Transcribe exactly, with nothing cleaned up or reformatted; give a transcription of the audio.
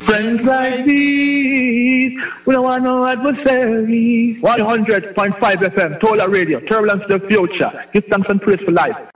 Friends like these, we don't want no adversaries. one hundred point five F M, Tola Radio, Turbulence to the Future. Give thanks and praise for life.